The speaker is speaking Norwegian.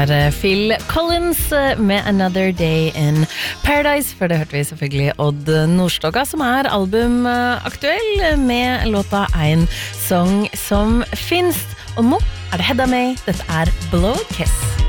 var Phil Collins med Another Day in Paradise. For det hørte vi selvfølgelig Odd Nordstoga, som albumaktuell med låta Ein Song som finst. Og nå det Hedda May, dette Blow Kiss.